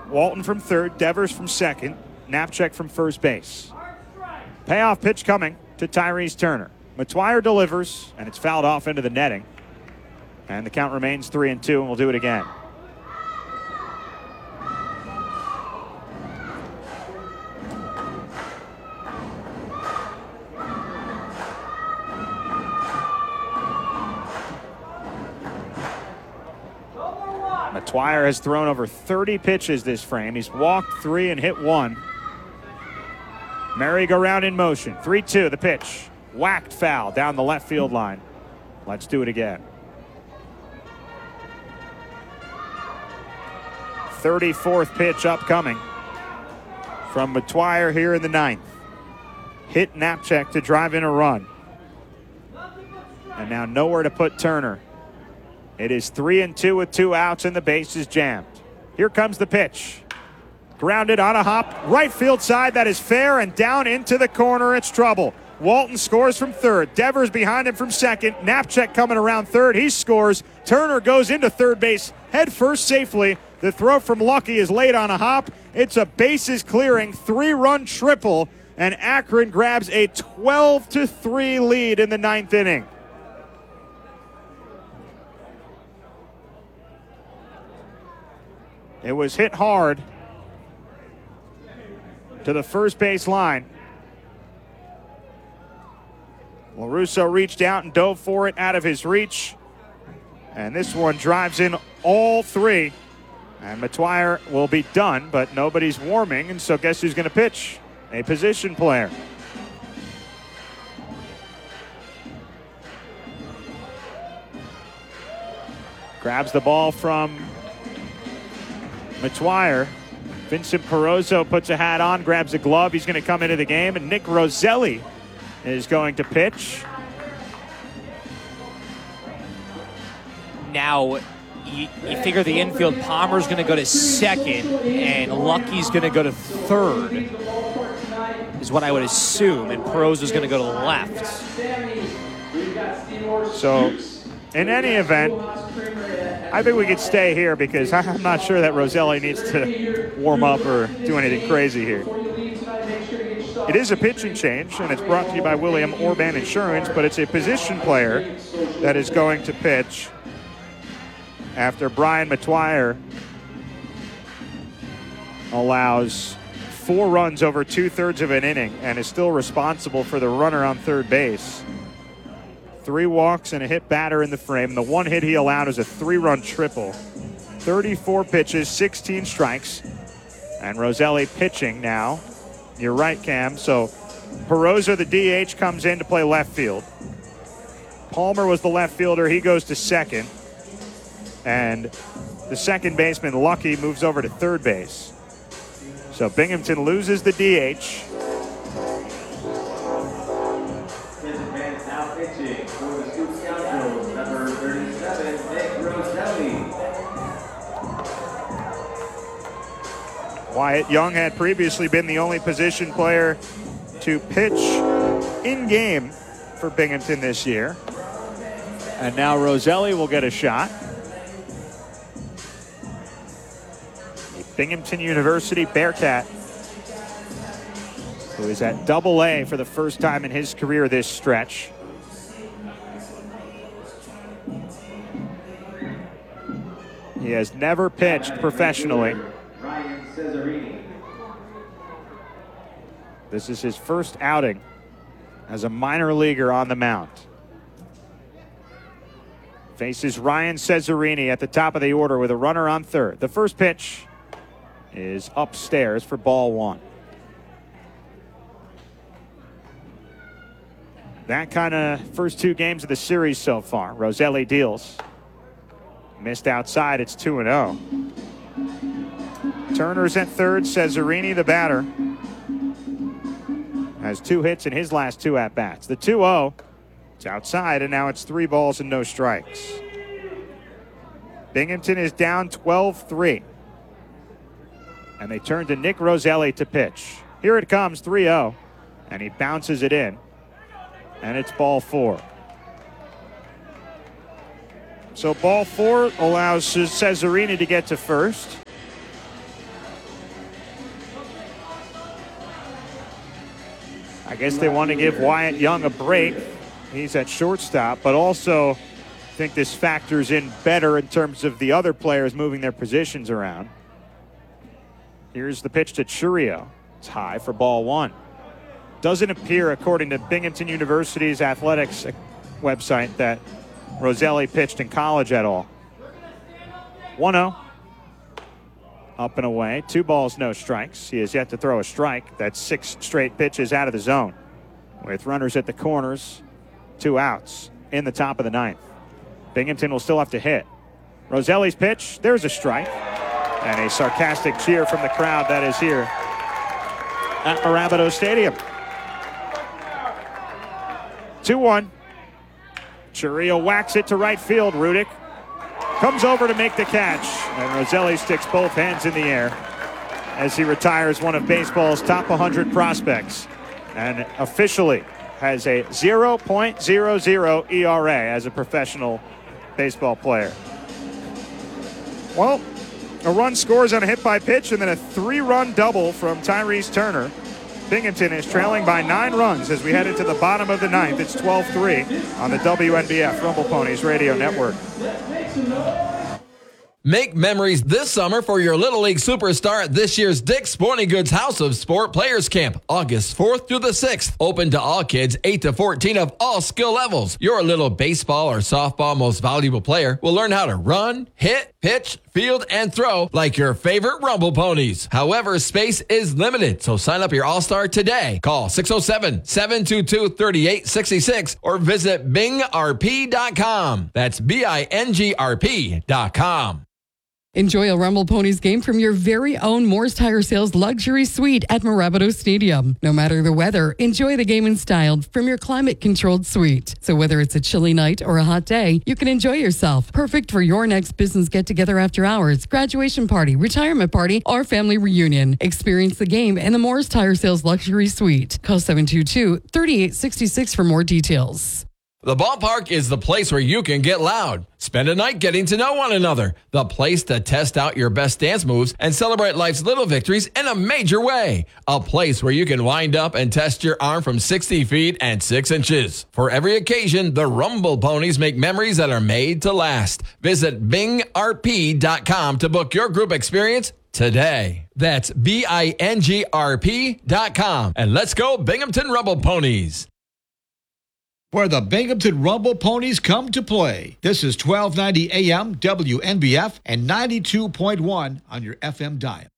Walton from third, Devers from second, Knapczyk from first base. Payoff pitch coming to Tyrese Turner. Metoyer delivers, and it's fouled off into the netting. And the count remains 3-2, and we'll do it again. Metoyer has thrown over 30 pitches this frame. He's walked 3 and hit 1. Merry-go-round in motion. 3-2, the pitch. Whacked foul down the left field line. Let's do it again. 34th pitch upcoming from Metoyer here in the 9th. Hit Knapczyk to drive in a run. And now nowhere to put Turner. It is 3-2 with 2 outs and the base is jammed. Here comes the pitch. Grounded on a hop, right field side, that is fair, and down into the corner, it's trouble. Walton scores from third. Devers behind him from second. Knapczyk coming around third. He scores. Turner goes into third base head first safely. The throw from Lucky is late on a hop. It's a bases clearing 3-run triple, and Akron grabs a 12-3 lead in the 9th inning. It was hit hard to the first base line. LaRusso reached out and dove for it out of his reach. And this one drives in all 3. And Metoyer will be done, but nobody's warming, and so guess who's going to pitch? A position player. Grabs the ball from Metoyer. Vincent Perozzo puts a hat on, grabs a glove. He's going to come into the game, and Nick Roselli is going to pitch. Now, you figure the infield, Palmer's going to go to second, and Lucky's going to go to third, is what I would assume, and Perozzo's going to go to left. So, in any event, I think we could stay here because I'm not sure that Roselli needs to warm up or do anything crazy here. It is a pitching change, and it's brought to you by William Orban Insurance, but it's a position player that is going to pitch after Brian Metoyer allows 4 runs over 2/3 of an inning and is still responsible for the runner on third base. 3 walks and a hit batter in the frame. The 1 hit he allowed was a 3-run triple. 34 pitches, 16 strikes. And Roselli pitching now. You're right, Cam. So Perozzo, the DH, comes in to play left field. Palmer was the left fielder. He goes to second. And the second baseman, Lucky, moves over to third base. So Binghamton loses the DH. Wyatt Young had previously been the only position player to pitch in game for Binghamton this year. And now Roselli will get a shot. A Binghamton University Bearcat, who is at Double-A for the first time in his career this stretch. He has never pitched professionally. This is his first outing as a minor leaguer on the mound. Faces Ryan Cesarini at the top of the order with a runner on third. The first pitch is upstairs for ball 1. That kind of first 2 games of the series so far. Roselli deals. Missed outside, it's 2-0. Turner's at third. Cesarini, the batter, has 2 hits in his last 2 at-bats. The 2-0, it's outside, and now it's 3 balls and no strikes. Binghamton is down 12-3. And they turn to Nick Roselli to pitch. Here it comes, 3-0, and he bounces it in. And it's ball 4. So ball 4 allows Cesarini to get to first. I guess they want to give Wyatt Young a break. He's at shortstop, but also I think this factors in better in terms of the other players moving their positions around. Here's the pitch to Churio. It's high for ball one. Doesn't appear, according to Binghamton University's athletics website, that Roselli pitched in college at all. 1-0. Up and away. 2 balls, no strikes. He has yet to throw a strike. That's 6 straight pitches out of the zone. With runners at the corners, 2 outs in the top of the 9th. Binghamton will still have to hit. Roselli's pitch, there's a strike. And a sarcastic cheer from the crowd that is here at Mirabito Stadium. 2-1. Churio whacks it to right field. Rudick comes over to make the catch. And Roselli sticks both hands in the air as he retires one of baseball's top 100 prospects. And officially has a 0.00 ERA as a professional baseball player. Well, a run scores on a hit by pitch and then a 3-run double from Tyrese Turner. Binghamton is trailing by 9 runs as we head into the bottom of the 9th. It's 12-3 on the WNBF Rumble Ponies Radio Network. Make memories this summer for your Little League superstar at this year's Dick's Sporting Goods House of Sport Players Camp, August 4th through the 6th. Open to all kids 8 to 14 of all skill levels. Your little baseball or softball most valuable player will learn how to run, hit, pitch, field, and throw like your favorite Rumble Ponies. However, space is limited, so sign up your All-Star today. Call 607-722-3866 or visit bingrp.com. That's BINGRP.com. Enjoy a Rumble Ponies game from your very own Moore's Tire Sales luxury suite at Mirabito Stadium. No matter the weather, enjoy the game in style from your climate-controlled suite. So whether it's a chilly night or a hot day, you can enjoy yourself. Perfect for your next business get-together after hours, graduation party, retirement party, or family reunion. Experience the game in the Moore's Tire Sales luxury suite. Call 722-3866 for more details. The ballpark is the place where you can get loud. Spend a night getting to know one another. The place to test out your best dance moves and celebrate life's little victories in a major way. A place where you can wind up and test your arm from 60 feet and 6 inches. For every occasion, the Rumble Ponies make memories that are made to last. Visit bingrp.com to book your group experience today. That's BINGRP.com. And let's go Binghamton Rumble Ponies. Where the Binghamton Rumble Ponies come to play. This is 1290 AM WNBF and 92.1 on your FM dial.